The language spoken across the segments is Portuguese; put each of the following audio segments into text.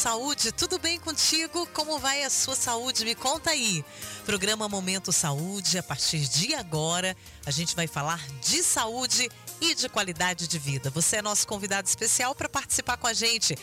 Saúde, tudo bem contigo? Como vai a sua saúde? Me conta aí. Programa Momento Saúde, a partir de agora, a gente vai falar de saúde e de qualidade de vida. Você é nosso convidado especial para participar com a gente.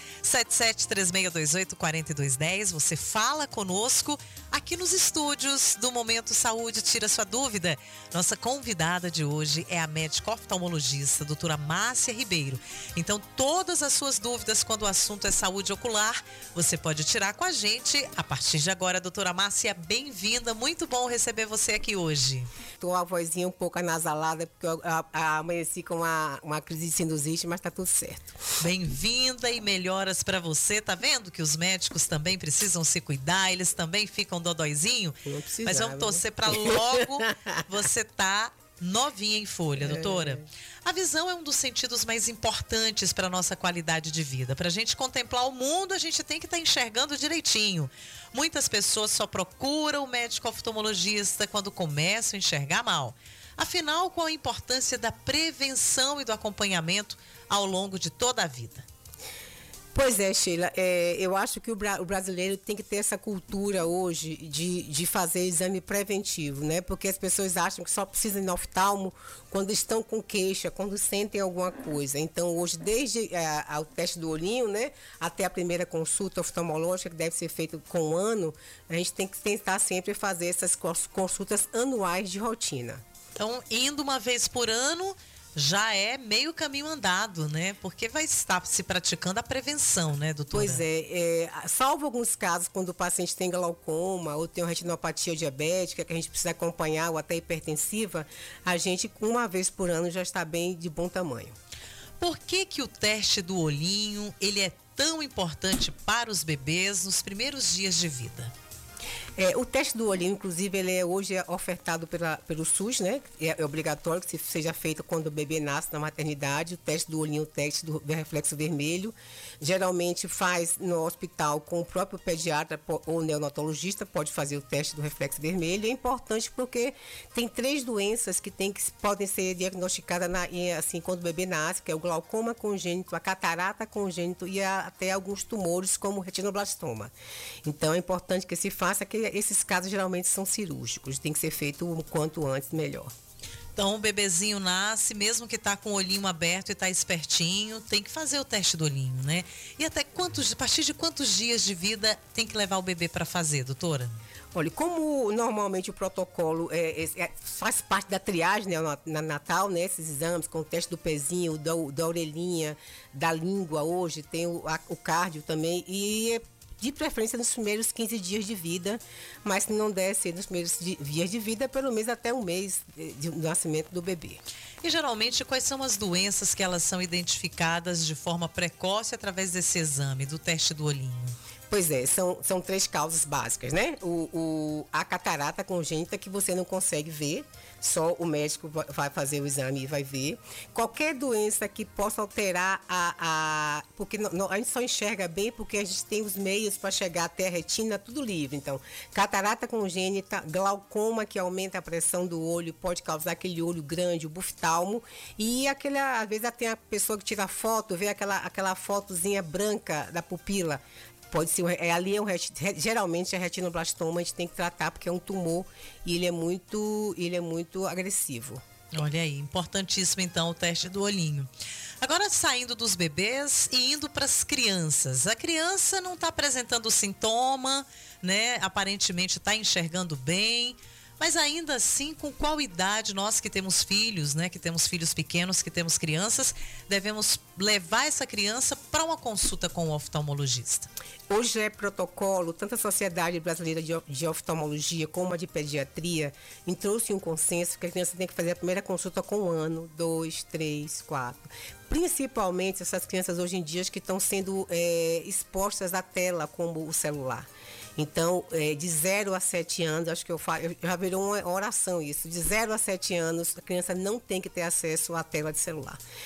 7736284210. Você fala conosco aqui nos estúdios do Momento Saúde, tira sua dúvida. Nossa convidada de hoje é a médica oftalmologista, doutora Márcia Ribeiro. Então, todas as suas dúvidas quando o assunto é saúde ocular, você pode tirar com a gente a partir de agora. Doutora Márcia, bem-vinda. Muito bom receber você aqui hoje. Tô a vozinha um pouco anasalada, porque eu amanheci com uma crise de sinusite, mas tá tudo certo. Bem-vinda e melhoras para você. Tá vendo que os médicos também precisam se cuidar, eles também ficam dodóizinho? Mas vamos torcer para logo você tá novinha em folha, doutora. A visão é um dos sentidos mais importantes para a nossa qualidade de vida. Para a gente contemplar o mundo, a gente tem que estar enxergando direitinho. Muitas pessoas só procuram o médico oftalmologista quando começam a enxergar mal. Afinal, qual a importância da prevenção e do acompanhamento ao longo de toda a vida? Pois é, Sheila, eu acho que o brasileiro tem que ter essa cultura hoje de fazer exame preventivo, né? Porque as pessoas acham que só precisam ir no oftalmo quando estão com queixa, quando sentem alguma coisa. Então, hoje, desde o teste do olhinho, né, até a primeira consulta oftalmológica, que deve ser feita com um ano, a gente tem que tentar sempre fazer essas consultas anuais de rotina. Então, indo uma vez por ano, já é meio caminho andado, né? Porque vai estar se praticando a prevenção, né, doutora? Pois salvo alguns casos quando o paciente tem glaucoma ou tem uma retinopatia diabética que a gente precisa acompanhar ou até hipertensiva, a gente, uma vez por ano, já está bem de bom tamanho. Por que o teste do olhinho, ele é tão importante para os bebês nos primeiros dias de vida? O teste do olhinho, inclusive, ele hoje é ofertado pelo SUS, né? É obrigatório que seja feito quando o bebê nasce na maternidade. O teste do olhinho, o teste do reflexo vermelho. Geralmente faz no hospital com o próprio pediatra ou neonatologista, pode fazer o teste do reflexo vermelho. É importante porque tem 3 doenças que podem ser diagnosticadas assim, quando o bebê nasce, que é o glaucoma congênito, a catarata congênito e até alguns tumores como o retinoblastoma. Então é importante que se faça que esses casos geralmente são cirúrgicos, tem que ser feito o quanto antes melhor. Então o bebezinho nasce, mesmo que está com o olhinho aberto e está espertinho, tem que fazer o teste do olhinho, né? E a partir de quantos dias de vida tem que levar o bebê para fazer, doutora? Olha, como normalmente o protocolo faz parte da triagem, né, na Natal, né, esses exames com o teste do pezinho, da orelhinha, da língua, hoje tem o cardio também, e de preferência nos primeiros 15 dias de vida, mas se não der ser nos primeiros dias de vida, pelo menos até um mês do nascimento do bebê. E geralmente quais são as doenças que elas são identificadas de forma precoce através desse exame, do teste do olhinho? Pois é, são 3 causas básicas, né? A catarata congênita que você não consegue ver, só o médico vai fazer o exame e vai ver. Qualquer doença que possa alterar porque a gente só enxerga bem porque a gente tem os meios para chegar até a retina, tudo livre. Então, catarata congênita, glaucoma que aumenta a pressão do olho, pode causar aquele olho grande, o buftalmo, e às vezes tem a pessoa que tira foto, vê aquela fotozinha branca da pupila. Pode ser, geralmente é retinoblastoma, a gente tem que tratar porque é um tumor e ele é muito agressivo. Olha aí, importantíssimo então o teste do olhinho. Agora saindo dos bebês e indo para as crianças. A criança não está apresentando sintoma, né? Aparentemente está enxergando bem. Mas ainda assim, com qual idade nós que temos filhos, né, que temos filhos pequenos, que temos crianças, devemos levar essa criança para uma consulta com o oftalmologista? Hoje é protocolo, tanto a Sociedade Brasileira de Oftalmologia como a de Pediatria trouxe um consenso que a criança tem que fazer a primeira consulta com 1 ano, 2, 3, 4. Principalmente essas crianças hoje em dia que estão sendo expostas à tela como o celular. Então, de 0 a 7 anos, acho que eu já virou uma oração isso, de 0 a 7 anos, a criança não tem que ter acesso à tela de celular.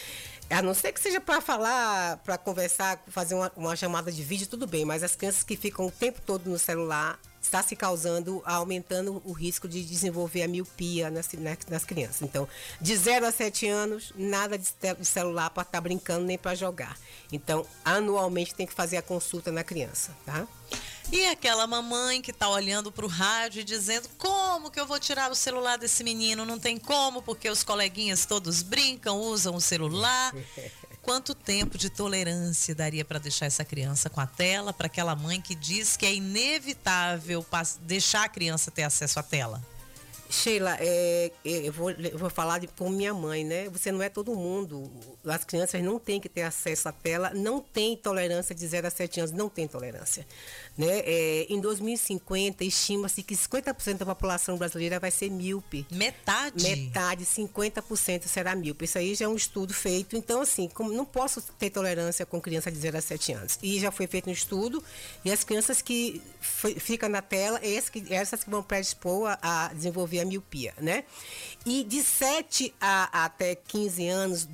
A não ser que seja para falar, para conversar, fazer uma chamada de vídeo, tudo bem, mas as crianças que ficam o tempo todo no celular está se aumentando o risco de desenvolver a miopia nas crianças. Então, de 0 a 7 anos, nada de celular para estar brincando nem para jogar. Então, anualmente tem que fazer a consulta na criança, tá? E aquela mamãe que está olhando para o rádio e dizendo: como que eu vou tirar o celular desse menino? Não tem como, porque os coleguinhas todos brincam, usam o celular. Quanto tempo de tolerância daria para deixar essa criança com a tela, para aquela mãe que diz que é inevitável deixar a criança ter acesso à tela? Sheila, eu vou falar com minha mãe, né? Você não é todo mundo. As crianças não têm que ter acesso à tela, não tem tolerância de 0 a 7 anos, não tem tolerância. Né? Em 2050, estima-se que 50% da população brasileira vai ser míope. Metade? Metade, 50% será míope. Isso aí já é um estudo feito. Então, assim, não posso ter tolerância com criança de 0 a 7 anos. E já foi feito um estudo, e as crianças que ficam na tela, essas que vão predispor a desenvolver a miopia, né? E de 7 até 15 anos,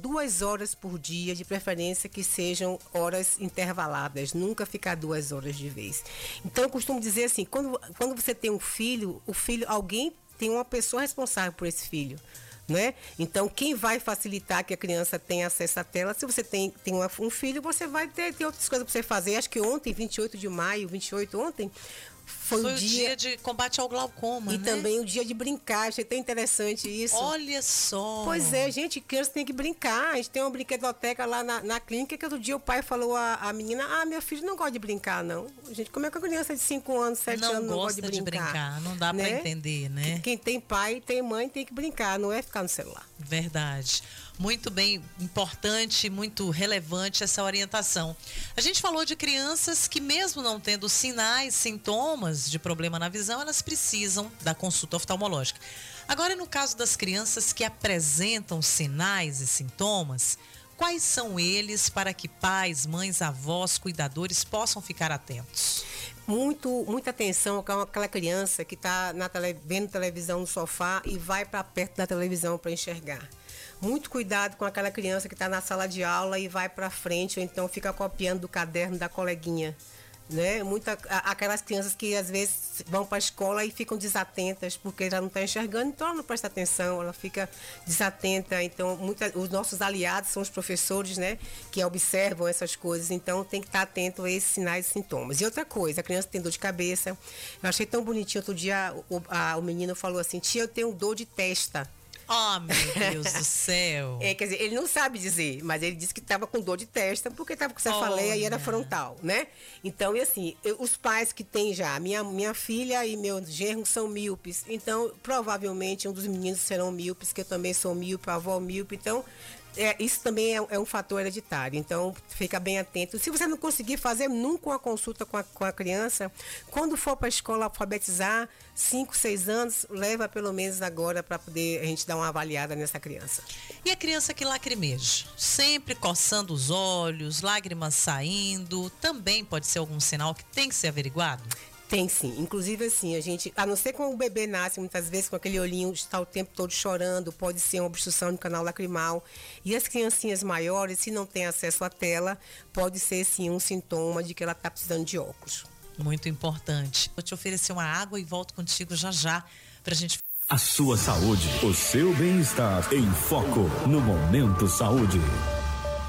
2 horas por dia, de preferência que sejam horas intervaladas, nunca ficar 2 horas de vez. Então, eu costumo dizer assim, quando você tem um filho, alguém tem uma pessoa responsável por esse filho. Né? Então, quem vai facilitar que a criança tenha acesso à tela, se você tem um filho, você vai ter outras coisas para você fazer. Acho que ontem, 28 de maio, 28 ontem, foi o dia de combate ao glaucoma, e né? também o dia de brincar. Achei tão interessante isso. Olha só! Pois é, gente, criança tem que brincar. A gente tem uma brinquedoteca lá na clínica, que outro dia o pai falou à menina: meu filho não gosta de brincar, não. Gente, como é que a criança de 5 anos, 7 anos não gosta de brincar? Não dá, né? Para entender, né? Quem tem pai, tem mãe, tem que brincar, não é ficar no celular. Verdade. Muito bem, importante, muito relevante essa orientação. A gente falou de crianças que, mesmo não tendo sinais, sintomas de problema na visão, elas precisam da consulta oftalmológica. Agora, no caso das crianças que apresentam sinais e sintomas, quais são eles para que pais, mães, avós, cuidadores possam ficar atentos? Muita atenção com aquela criança que está vendo televisão no sofá e vai para perto da televisão para enxergar. Muito cuidado com aquela criança que está na sala de aula e vai para frente, ou então fica copiando do caderno da coleguinha. Né? Aquelas crianças que às vezes vão para a escola e ficam desatentas porque já não está enxergando, então ela não presta atenção, ela fica desatenta. Então, os nossos aliados são os professores, né, que observam essas coisas, então tem que estar atento a esses sinais e sintomas. E outra coisa, a criança tem dor de cabeça. Eu achei tão bonitinho, outro dia o menino falou assim: tia, eu tenho dor de testa. Oh, meu Deus do céu. Quer dizer, ele não sabe dizer, mas ele disse que estava com dor de testa porque estava com cefaleia e era frontal, né? Então, e assim, os pais que têm já, minha filha e meu genro são míopes, então provavelmente um dos meninos serão míopes, que eu também sou míope, a avó míope, então isso também é um fator hereditário, então fica bem atento. Se você não conseguir fazer nunca uma consulta com a criança, quando for para a escola alfabetizar, 5, 6 anos, leva pelo menos agora para poder a gente dar uma avaliada nessa criança. E a criança que lacrimeja, sempre coçando os olhos, lágrimas saindo, também pode ser algum sinal que tem que ser averiguado? Tem sim, inclusive assim, a não ser quando o bebê nasce, muitas vezes com aquele olhinho, está o tempo todo chorando, pode ser uma obstrução no canal lacrimal. E as criancinhas maiores, se não tem acesso à tela, pode ser sim um sintoma de que ela está precisando de óculos. Muito importante. Vou te oferecer uma água e volto contigo já pra gente... A sua saúde, o seu bem-estar em foco no Momento Saúde.